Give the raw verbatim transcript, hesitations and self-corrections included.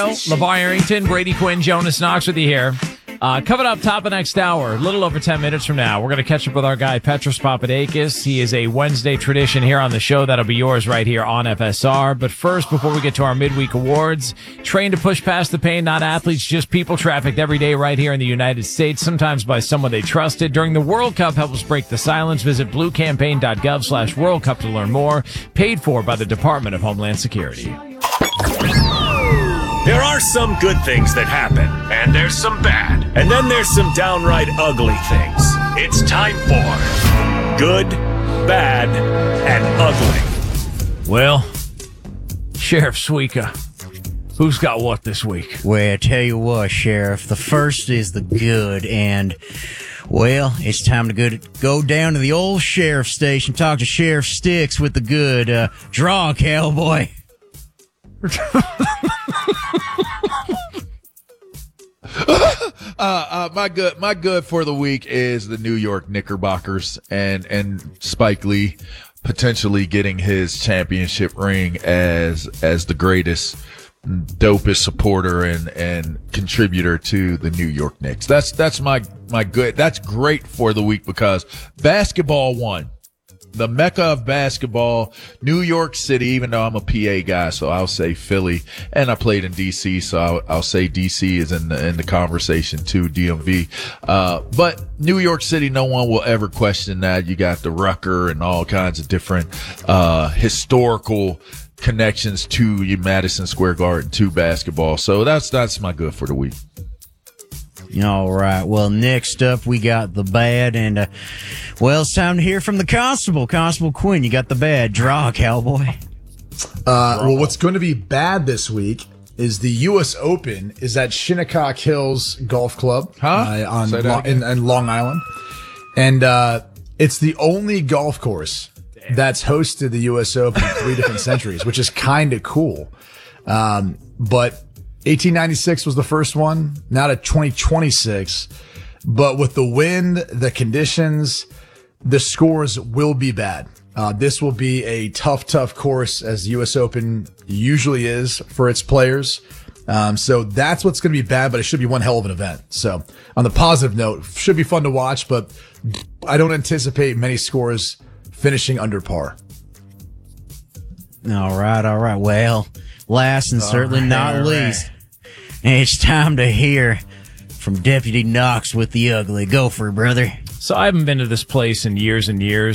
LeVar Arrington, Brady Quinn, Jonas Knox with you here. Uh, coming up top of next hour, a little over ten minutes from now, we're going to catch up with our guy, Petros Papadakis. He is a Wednesday tradition here on the show. That'll be yours right here on F S R. But first, before we get to our midweek awards, trained to push past the pain, not athletes, just people trafficked every day right here in the United States, sometimes by someone they trusted. During the World Cup, help us break the silence. Visit bluecampaign.gov slash World Cup to learn more. Paid for by the Department of Homeland Security. There are some good things that happen, and there's some bad, and then there's some downright ugly things. It's time for Good, Bad, and Ugly. Well, Sheriff Suika, who's got what this week? Well, I tell you what, Sheriff, the first is the good, and, well, it's time to go, to go down to the old sheriff station, talk to Sheriff Sticks with the good. Uh, draw, cowboy. uh, uh, my good, my good for the week is the New York Knickerbockers and and Spike Lee potentially getting his championship ring as as the greatest, dopest supporter and and contributor to the New York Knicks. That's that's my my good. That's great for the week because basketball won. The mecca of basketball, New York City, even though I'm a P A guy, so I'll say Philly. And I played in D C, so I'll, I'll say D C is in the, in the conversation too, D M V. Uh, but New York City, no one will ever question that. You got the Rucker and all kinds of different uh, historical connections to your Madison Square Garden, to basketball. So that's that's my good for the week. All right. Well, next up, we got the bad, and, uh, well, it's time to hear from the constable. Constable Quinn, you got the bad. Draw, cowboy. Uh, well, what's going to be bad this week is the U S Open is at Shinnecock Hills Golf Club huh? uh, on Say that Lo- again. in, in Long Island. And uh, it's the only golf course that's hosted the U S Open in three different centuries, which is kind of cool. Um, but eighteen ninety-six was the first one, now to twenty twenty-six. But with the wind, the conditions, the scores will be bad. Uh, this will be a tough, tough course, as the U S Open usually is for its players. Um, so that's what's going to be bad, but it should be one hell of an event. So on the positive note, should be fun to watch, but I don't anticipate many scores finishing under par. All right, all right. Well, last and certainly right, not all least, it's time to hear from Deputy Knox with the ugly. Go for it, brother. So I haven't been to this place in years and years.